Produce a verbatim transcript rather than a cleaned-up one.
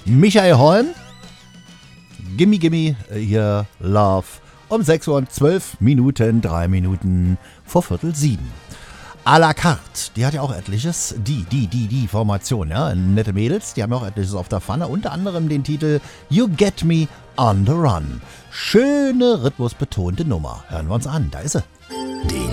Michael Holm. Gimme, gimme, hier Love. Um sechs Uhr und zwölf Minuten, drei Minuten vor Viertel sieben. À la carte, die hat ja auch etliches, die, die, die, die Formation, ja, nette Mädels, die haben ja auch etliches auf der Pfanne, unter anderem den Titel You Get Me on the Run. Schöne, rhythmusbetonte Nummer. Hören wir uns an, da ist sie. Die